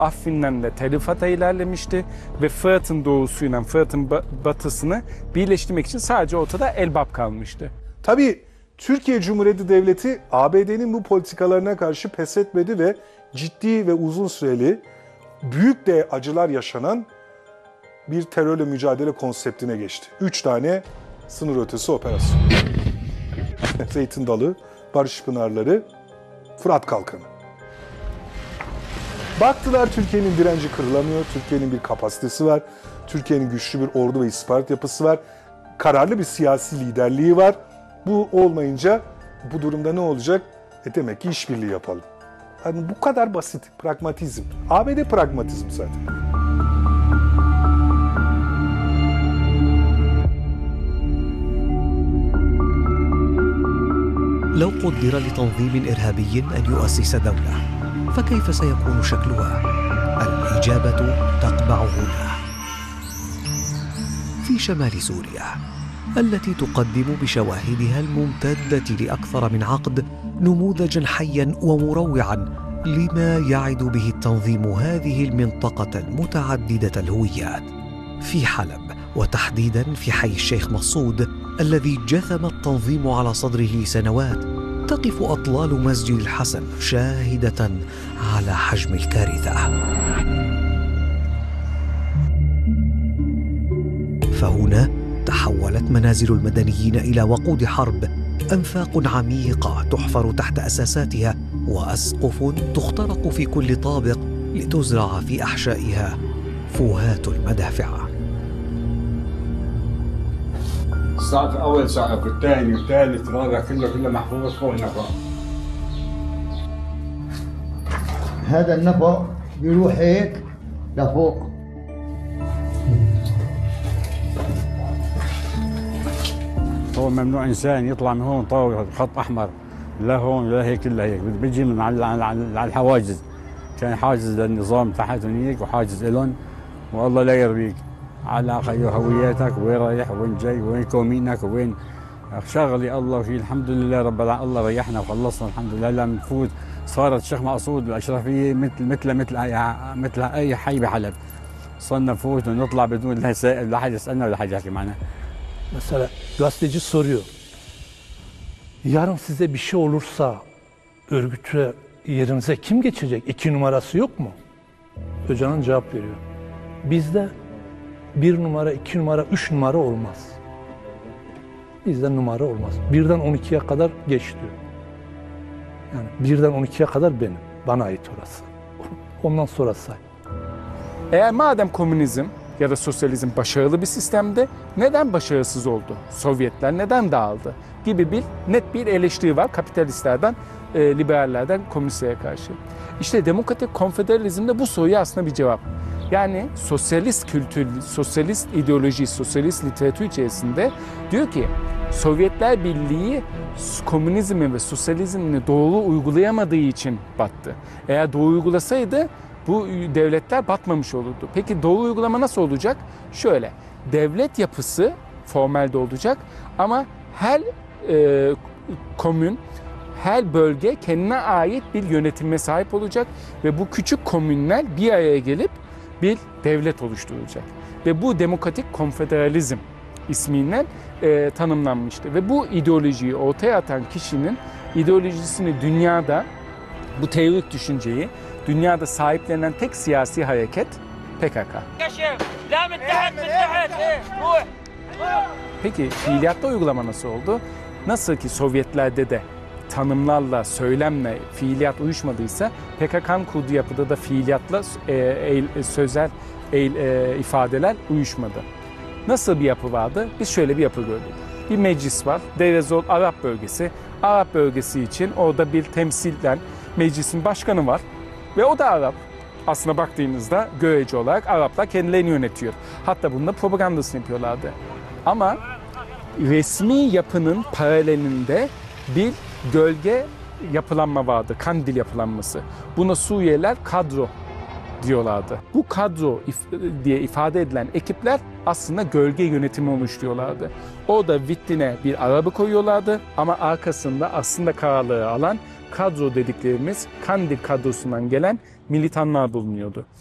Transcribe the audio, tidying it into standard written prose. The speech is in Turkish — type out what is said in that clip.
Afrin'den de Tel Rifat'a ilerlemişti ve Fırat'ın doğusuyla Fırat'ın batısını birleştirmek için sadece ortada Elbap kalmıştı. Tabii Türkiye Cumhuriyeti Devleti ABD'nin bu politikalarına karşı pes etmedi ve ciddi ve uzun süreli büyük de acılar yaşanan bir terörle mücadele konseptine geçti. 3 tane sınır ötesi operasyon. Zeytin Dalı, Barış Pınarları, Fırat Kalkanı. Baktılar Türkiye'nin direnci kırılamıyor, Türkiye'nin bir kapasitesi var, Türkiye'nin güçlü bir ordu ve istihbarat yapısı var, kararlı bir siyasi liderliği var. Bu olmayınca bu durumda ne olacak? Demek ki işbirliği yapalım. Yani bu kadar basit, pragmatizm. ABD pragmatizm zaten. لو قدر لتنظيم إرهابي أن يؤسس دولة فكيف سيكون شكلها؟ الإجابة تقبع هنا في شمال سوريا التي تقدم بشواهدها الممتدة لأكثر من عقد نموذجا حيا ومروعا لما يعد به التنظيم هذه المنطقة المتعددة الهويات. في حلب وتحديدا في حي الشيخ مصعود الذي جثم التنظيم على صدره سنوات تقف أطلال مسجد الحسن شاهدة على حجم الكارثة. فهنا تحولت منازل المدنيين إلى وقود حرب، أنفاق عميقة تحفر تحت أساساتها وأسقف تخترق في كل طابق لتزرع في أحشائها فوهات المدافع. سقف أول سقف الثاني والثالث الرابع كله محفوظ فوق النفق. هذا النفق بيروح هيك لفوق. هو ممنوع إنسان يطلع من هون طاوي خط أحمر لا هون لا هيك إلا هيك بيجي من على الحواجز. كان حاجز للنظام تحت هنيك وحاجز إلهم والله لا يرضيك على هوياتك وين رايح وين جاي وين كومينك وين شغلي الله فيه. الحمد لله رب العالمين الله ريحنا وخلصنا الحمد لله. لما نفوت صارت الشيخ مقصود الأشرفية مثل أي حي بحلب. صرنا نفوت ونطلع بدون لا سائل لا حد يسألنا ولا حد يحكي معنا. Mesela gazeteci soruyor. Yarın size bir şey olursa örgütü yerinize kim geçecek? 2 numarası yok mu? Öcalan cevap veriyor. Bizde 1 numara, 2 numara, 3 numara olmaz. Bizde numara olmaz. 1'den 12'ye kadar geç diyor. Yani 1'den 12'ye kadar benim. Bana ait orası. Ondan sonra say. Eğer madem komünizm ya da sosyalizm başarılı bir sistemde neden başarısız oldu? Sovyetler neden dağıldı? Gibi bir net bir eleştiri var kapitalistlerden, liberallerden komünistlere karşı. İşte demokratik konfederalizmde bu soruya aslında bir cevap. Yani sosyalist kültür, sosyalist ideoloji, sosyalist literatür içerisinde diyor ki Sovyetler Birliği komünizmi ve sosyalizmini doğru uygulayamadığı için battı. Eğer doğru uygulasaydı bu devletler batmamış olurdu. Peki doğru uygulama nasıl olacak? Şöyle, devlet yapısı formelde olacak ama her komün, her bölge kendine ait bir yönetime sahip olacak ve bu küçük komünler bir araya gelip bir devlet oluşturulacak. Ve bu demokratik konfederalizm ismiyle tanımlanmıştı. Ve bu ideolojiyi ortaya atan kişinin ideolojisini dünyada, bu teorik düşünceyi dünyada sahiplenen tek siyasi hareket PKK. Peki fiiliyatta uygulama nasıl oldu? Nasıl ki Sovyetlerde de tanımlarla, söylemle fiiliyat uyuşmadıysa PKK'nın kurduğu yapıda da fiiliyatla sözel ifadeler uyuşmadı. Nasıl bir yapı vardı? Biz şöyle bir yapı gördük. Bir meclis var. Deirezor Arap bölgesi. Arap bölgesi için orada bir temsilen meclisin başkanı var. Ve o da Arap. Aslına baktığınızda görece olarak Araplar kendilerini yönetiyor. Hatta bunda propagandasını yapıyorlardı. Ama resmi yapının paralelinde bir gölge yapılanma vardı. Kandil yapılanması. Buna Suriyeliler kadro diyorlardı. Bu kadro diye ifade edilen ekipler aslında gölge yönetimi oluşturuyorlardı. O da vitrine bir araba koyuyorlardı ama arkasında aslında kararları alan kadro dediklerimiz Kandil kadrosundan gelen militanlar bulunuyordu.